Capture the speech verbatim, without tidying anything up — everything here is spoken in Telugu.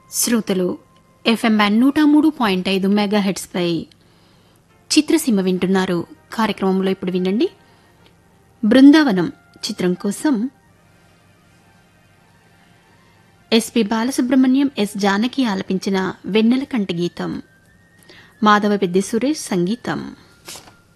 శ్రోతలు ఎఫ్ఎం బ్యాండ్ నూట మూడు పాయింట్ ఐదు మెగాహెట్స్ పై చిత్రసీమ వింటున్నారు. కార్యక్రమంలో ఇప్పుడు వినండి బృందావనం చిత్రం కోసం ఎస్పి బాలసుబ్రహ్మణ్యం, ఎస్ జానకి ఆలపించిన వెన్నెల కంటి గీతం. మాధవ పెద్ది సురేష్ సంగీతం.